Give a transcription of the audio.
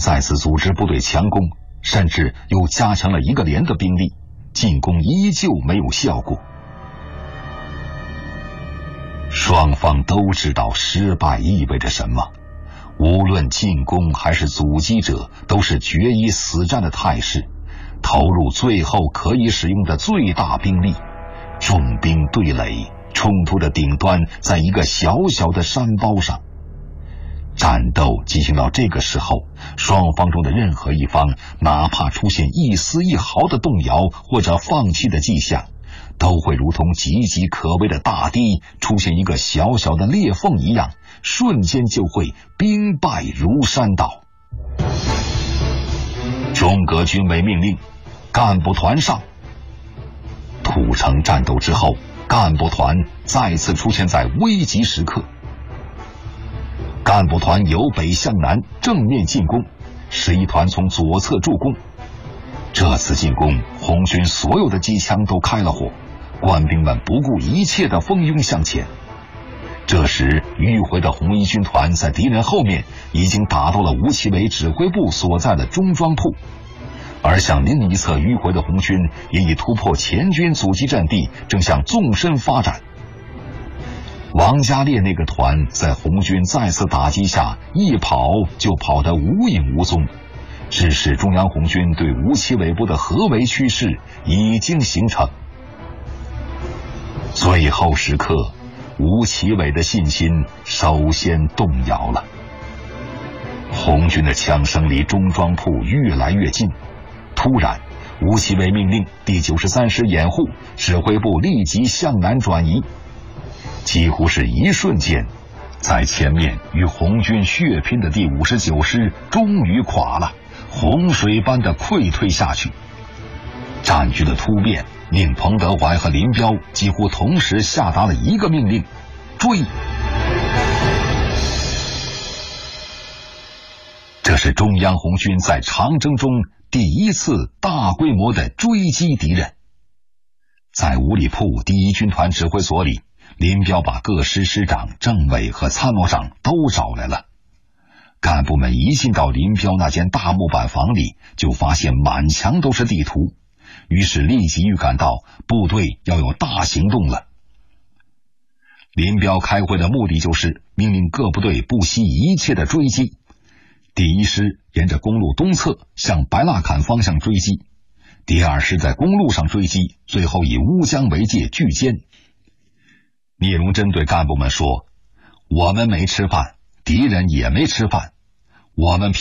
再次组织部队强攻，甚至又加强了一个连的兵力，进攻依旧没有效果。双方都知道失败意味着什么，无论进攻还是阻击者，都是决一死战的态势，投入最后可以使用的最大兵力，重兵对垒，冲突的顶端在一个小小的山包上。战斗进行到这个时候，双方中的任何一方，哪怕出现一丝一毫的动摇或者放弃的迹象，都会如同岌岌可危的大堤出现一个小小的裂缝一样，瞬间就会兵败如山倒。中革军委命令，干部团上。土城战斗之后，干部团再次出现在危急时刻。干部团由北向南正面进攻，11团从左侧助攻。这次进攻，红军所有的机枪都开了火，官兵们不顾一切地蜂拥向前。这时迂回的红一军团在敌人后面已经打到了吴奇伟指挥部所在的中庄铺，而向另一侧迂回的红军也已突破前军阻击阵地，正向纵深发展。王家烈那个团在红军再次打击下，一跑就跑得无影无踪，致使中央红军对吴奇伟部的合围趋势已经形成。最后时刻，吴奇伟的信心首先动摇了。红军的枪声离中庄铺越来越近，突然吴奇伟命令第93师掩护，指挥部立即向南转移。几乎是一瞬间，在前面与红军血拼的第59师终于垮了，洪水般的溃退下去。战局的突变令彭德怀和林彪几乎同时下达了一个命令：追。这是中央红军在长征中第一次大规模的追击敌人。在五里铺第一军团指挥所里，林彪把各师师长、政委和参谋长都找来了。干部们一进到林彪那间大木板房里，就发现满墙都是地图，于是立即预感到部队要有大行动了。林彪开会的目的就是命令各部队不惜一切的追击。第一师沿着公路东侧向白蜡坎方向追击，第二师在公路上追击，最后以乌江为界拒歼。聂荣臻对干部们说：“我们没吃饭，敌人也没吃饭，我们